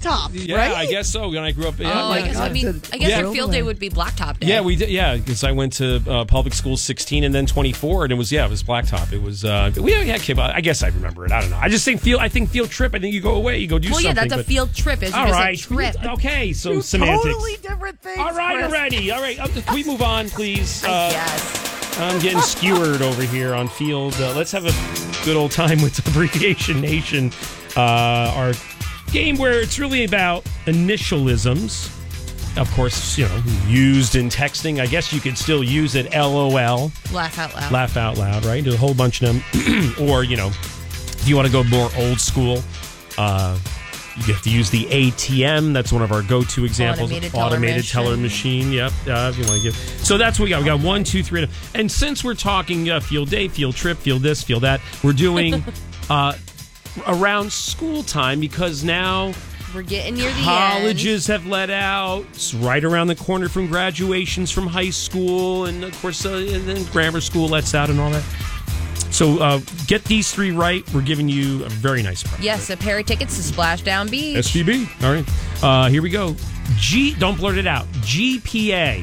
blacktop, Yeah, right? I guess so. When I grew up, I guess your field day would be blacktop day. Yeah, we did. Yeah, because I went to public school 16 and then 24, and it was blacktop. It was I guess I remember it. I don't know. I think field trip. I think you go away, you go do something. Well, yeah, that's a field trip. It's all right, a trip. Okay, so semantics. Totally different things. All right, Chris. already. All right, can we move on, please? Yes. I'm getting skewered over here on field. Let's have a good old time with Abbreviation Nation, our game where it's really about initialisms. Of course, used in texting. I guess you could still use it. LOL. Laugh out loud. Laugh out loud, right? Do a whole bunch of them. Or, if you want to go more old school, you have to use the ATM. That's one of our go-to examples. Automated teller machine. Yep. If you want to give. So that's what we got. We got 1, 2, 3. And since we're talking field day, field trip, field this, field that, we're doing around school time because now we're getting near the colleges have let out. It's right around the corner from graduations from high school, and of course, and then grammar school lets out and all that. So get these 3 right. We're giving you a very nice prize. Yes, a pair of tickets to Splashdown Beach. SVB. All right. Here we go. Don't blurt it out. GPA.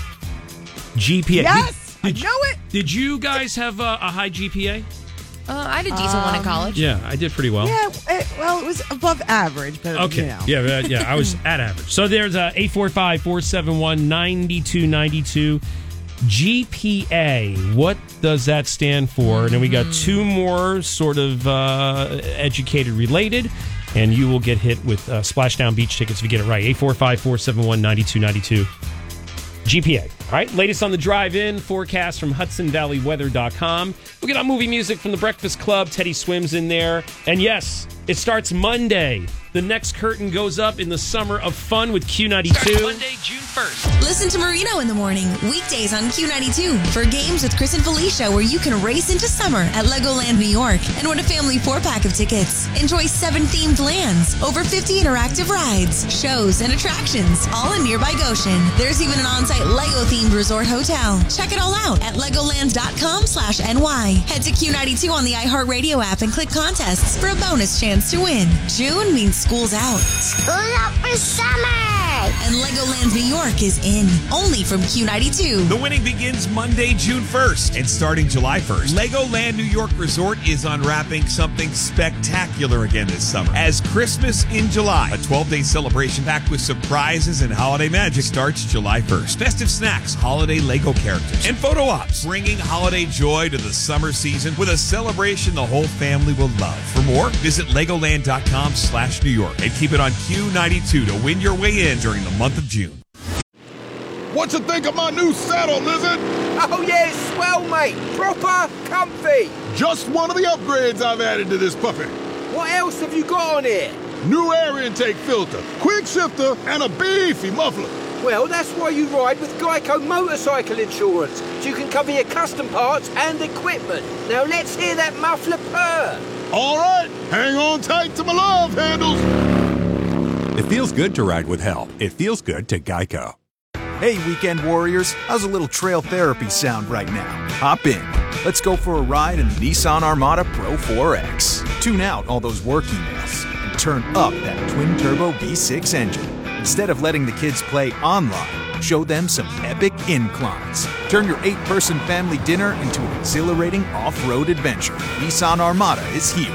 Yes, I know it. Did you guys have a high GPA? I had a decent one in college. Yeah, I did pretty well. Yeah, it was above average, but okay. Yeah, I was at average. So there's 845-471-9292. GPA. What does that stand for? And then we got 2 more sort of educated related, and you will get hit with Splashdown Beach tickets if you get it right. 845-471-9292. GPA. All right, latest on the drive-in forecast from HudsonValleyWeather.com. We'll get on movie music from The Breakfast Club. Teddy Swims in there. And yes, it starts Monday. The next curtain goes up in the summer of fun with Q92. Starts Monday, June 1st. Listen to Marino in the morning, weekdays on Q92 for games with Chris and Felicia where you can race into summer at Legoland New York and win a family 4-pack of tickets. Enjoy 7 themed lands, over 50 interactive rides, shows, and attractions, all in nearby Goshen. There's even an on-site Lego-themed resort hotel. Check it all out at legoland.com/NY. Head to Q92 on the iHeartRadio app and click contests for a bonus chance to win. June means school's out. School up for summer! And Legoland New York is in. Only from Q92. The winning begins Monday, June 1st. And starting July 1st, Legoland New York Resort is unwrapping something spectacular again this summer. As Christmas in July, a 12-day celebration packed with surprises and holiday magic starts July 1st. Festive snacks, holiday Lego characters, and photo ops, bringing holiday joy to the summer season with a celebration the whole family will love. For more, visit Legoland.com/New York and keep it on Q92 to win your way in during the month of June. What you think of my new saddle, Lizard? Oh yeah, it's swell, mate. Proper comfy. Just one of the upgrades I've added to this puppy. What else have you got on here? New air intake filter, quick shifter, and a beefy muffler. Well, that's why you ride with Geico Motorcycle Insurance, so you can cover your custom parts and equipment. Now let's hear that muffler purr. All right, hang on tight to my love handles. It feels good to ride with help. It feels good to Geico. Hey, weekend warriors, how's a little trail therapy sound right now? Hop in. Let's go for a ride in the Nissan Armada Pro 4X. Tune out all those work emails and turn up that twin-turbo V6 engine. Instead of letting the kids play online, show them some epic inclines. Turn your 8-person family dinner into an exhilarating off-road adventure. Nissan Armada is here.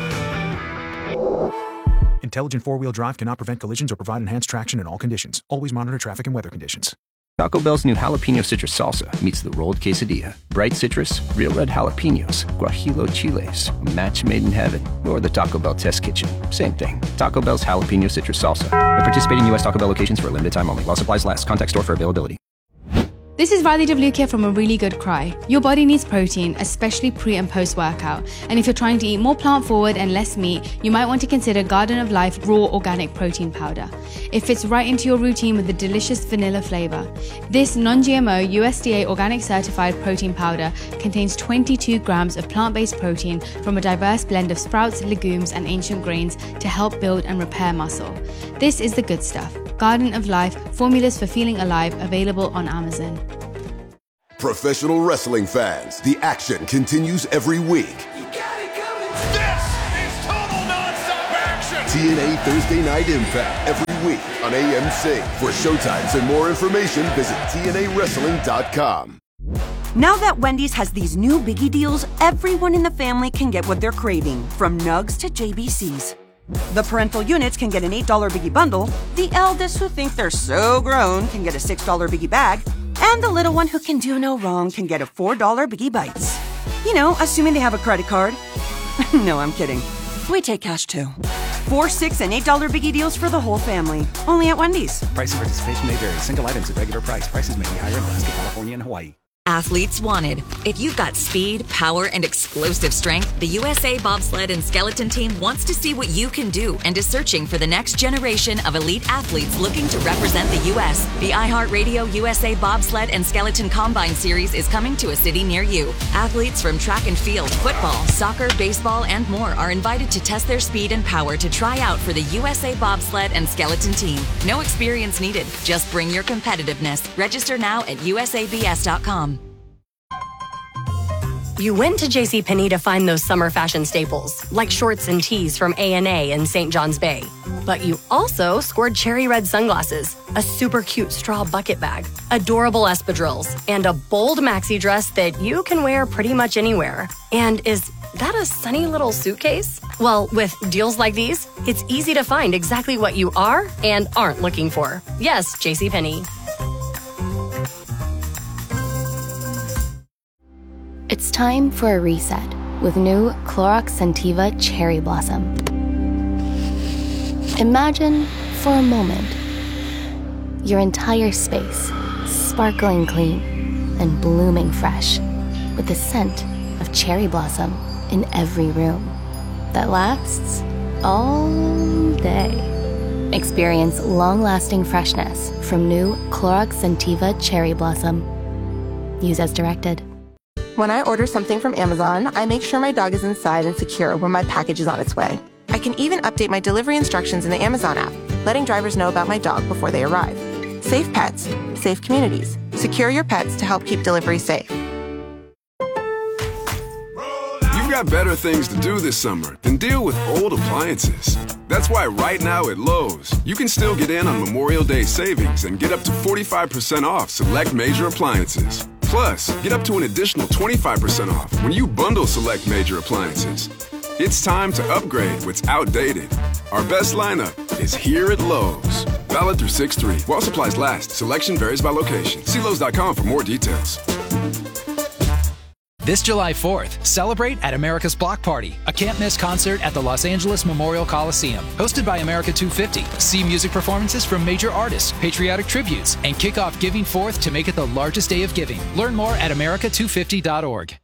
Intelligent four-wheel drive cannot prevent collisions or provide enhanced traction in all conditions. Always monitor traffic and weather conditions. Taco Bell's new jalapeno citrus salsa meets the rolled quesadilla. Bright citrus, real red jalapenos, guajillo chiles, a match made in heaven, or the Taco Bell test kitchen. Same thing. Taco Bell's jalapeno citrus salsa. At participating U.S. Taco Bell locations for a limited time only. While supplies last. Contact store for availability. This is Riley DeVluke from A Really Good Cry. Your body needs protein, especially pre and post-workout. And if you're trying to eat more plant-forward and less meat, you might want to consider Garden of Life Raw Organic Protein Powder. It fits right into your routine with a delicious vanilla flavor. This non-GMO, USDA organic certified protein powder contains 22 grams of plant-based protein from a diverse blend of sprouts, legumes, and ancient grains to help build and repair muscle. This is the good stuff. Garden of Life, formulas for feeling alive, available on Amazon. Professional wrestling fans, the action continues every week. This is total nonstop action. TNA Thursday Night Impact every week on AMC. For showtimes and more information, visit TNAWrestling.com. Now that Wendy's has these new biggie deals, everyone in the family can get what they're craving, from nugs to JBCs. The parental units can get an $8 biggie bundle, the eldest who think they're so grown can get a $6 biggie bag, and the little one who can do no wrong can get a $4 biggie bites. You know, assuming they have a credit card. No, I'm kidding. We take cash too. $4, $6, and $8 biggie deals for the whole family. Only at Wendy's. Price of participation may vary. Single items at regular price. Prices may be higher in Alaska, California, and Hawaii. Athletes wanted. If you've got speed, power, and explosive strength, the USA Bobsled and Skeleton Team wants to see what you can do and is searching for the next generation of elite athletes looking to represent the U.S. The iHeartRadio USA Bobsled and Skeleton Combine Series is coming to a city near you. Athletes from track and field, football, soccer, baseball, and more are invited to test their speed and power to try out for the USA Bobsled and Skeleton Team. No experience needed. Just bring your competitiveness. Register now at usabs.com. You went to JCPenney to find those summer fashion staples, like shorts and tees from A&A and St. John's Bay. But you also scored cherry red sunglasses, a super cute straw bucket bag, adorable espadrilles, and a bold maxi dress that you can wear pretty much anywhere. And is that a sunny little suitcase? Well, with deals like these, it's easy to find exactly what you are and aren't looking for. Yes, JCPenney. It's time for a reset with new Clorox Scentiva Cherry Blossom. Imagine, for a moment, your entire space sparkling clean and blooming fresh with the scent of cherry blossom in every room that lasts all day. Experience long-lasting freshness from new Clorox Scentiva Cherry Blossom. Use as directed. When I order something from Amazon, I make sure my dog is inside and secure when my package is on its way. I can even update my delivery instructions in the Amazon app, letting drivers know about my dog before they arrive. Safe pets, safe communities. Secure your pets to help keep delivery safe. You've got better things to do this summer than deal with old appliances. That's why right now at Lowe's, you can still get in on Memorial Day savings and get up to 45% off select major appliances. Plus, get up to an additional 25% off when you bundle select major appliances. It's time to upgrade what's outdated. Our best lineup is here at Lowe's. Valid through 6/3. While supplies last, selection varies by location. See Lowe's.com for more details. This July 4th, celebrate at America's Block Party, a can't-miss concert at the Los Angeles Memorial Coliseum. Hosted by America 250. See music performances from major artists, patriotic tributes, and kick off Giving Forth to make it the largest day of giving. Learn more at america250.org.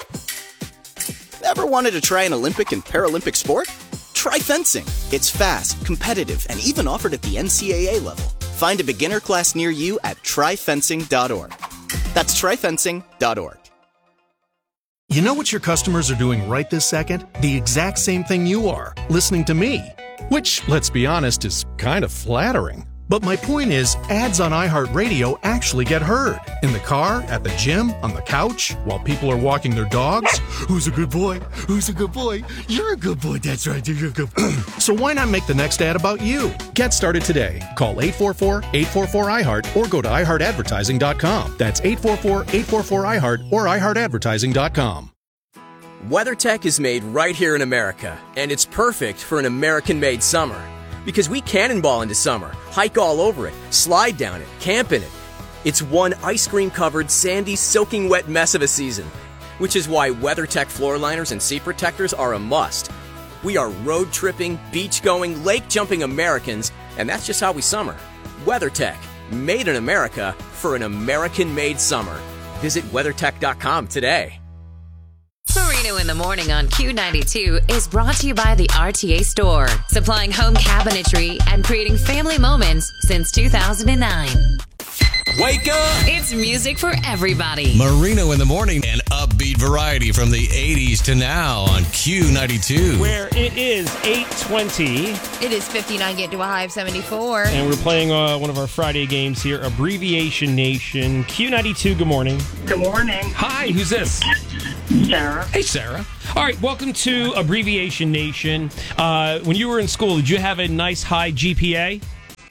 Ever wanted to try an Olympic and Paralympic sport? Try fencing. It's fast, competitive, and even offered at the NCAA level. Find a beginner class near you at tryfencing.org. That's tryfencing.org. You know what your customers are doing right this second? The exact same thing you are, listening to me. Which, let's be honest, is kind of flattering. But my point is, ads on iHeartRadio actually get heard. In the car, at the gym, on the couch, while people are walking their dogs. Who's a good boy? Who's a good boy? You're a good boy, that's right, you're a good boy. So why not make the next ad about you? Get started today. Call 844-844-iHeart or go to iHeartAdvertising.com. That's 844-844-iHeart or iHeartAdvertising.com. WeatherTech is made right here in America, and it's perfect for an American-made summer. Because we cannonball into summer, hike all over it, slide down it, camp in it. It's one ice cream-covered, sandy, soaking wet mess of a season. Which is why WeatherTech floor liners and seat protectors are a must. We are road tripping, beach going, lake jumping Americans, and that's just how we summer. WeatherTech, made in America for an American-made summer. Visit WeatherTech.com today. Marino in the Morning on Q92 is brought to you by the RTA Store, supplying home cabinetry and creating family moments since 2009. Wake up! It's music for everybody. Marino in the Morning and upbeat variety from the 80s to now on Q92. Where it is 8:20. It is 59, get to a high of 74. And we're playing one of our Friday games here, Abbreviation Nation. Q92, good morning. Good morning. Hi, who's this? Sarah. Hey, Sarah. All right, welcome to Abbreviation Nation. When you were in school, did you have a nice high GPA?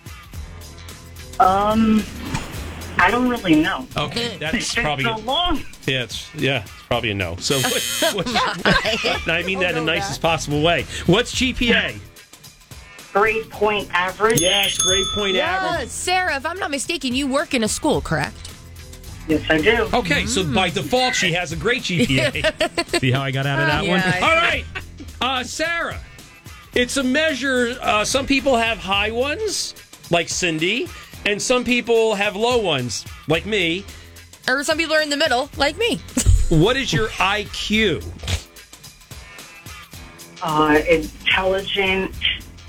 I don't really know. Okay, that's It's been probably so long. Yeah, it's probably a no. So, I mean that in the nicest possible way. What's GPA? Grade point average. Yes, grade point average. Sarah, if I'm not mistaken, you work in a school, correct? Yes, I do. Okay, so by default, she has a great GPA. See how I got out of that one? All right, Sarah. It's a measure. Some people have high ones, like Cindy, and some people have low ones, like me. Or some people are in the middle, like me. What is your IQ? Intelligent.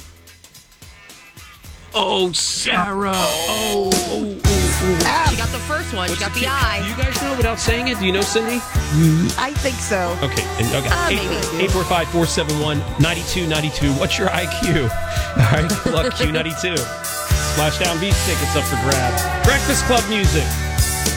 Oh, Sarah. Oh. She got the first one. She got the I. Do you guys know without saying it? Do you know, Cindy? I think so. Okay. Maybe. 845-471-9292. What's your IQ? All right. Good luck, Q92. Splashdown Beach tickets up for grabs. Breakfast Club music.